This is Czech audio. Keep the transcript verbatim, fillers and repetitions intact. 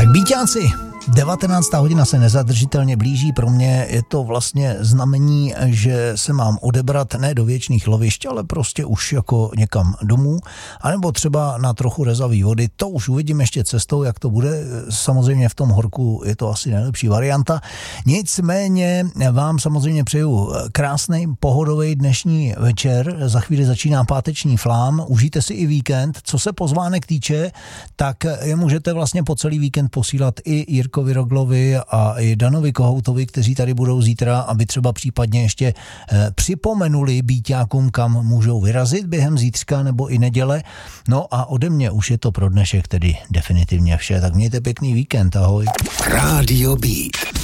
Bíťáci, devatenáctá hodina se nezadržitelně blíží. Pro mě je to vlastně znamení, že se mám odebrat ne do věčných lovišť, ale prostě už jako někam domů, anebo třeba na trochu rezavý vody. To už uvidím ještě cestou, jak to bude. Samozřejmě v tom horku je to asi nejlepší varianta. Nicméně vám samozřejmě přeju krásný pohodový dnešní večer. Za chvíli začíná páteční flám. Užijte si i víkend. Co se pozvánek týče, tak je můžete vlastně po celý víkend posílat i Jirkovi Roglovi a i Danovi Kohoutovi, kteří tady budou zítra, aby třeba případně ještě eh, připomenuli bíťákům, kam můžou vyrazit během zítřka nebo i neděle. No a ode mě už je to pro dnešek tedy definitivně vše. Tak mějte pěkný víkend, ahoj. Rádio Beat.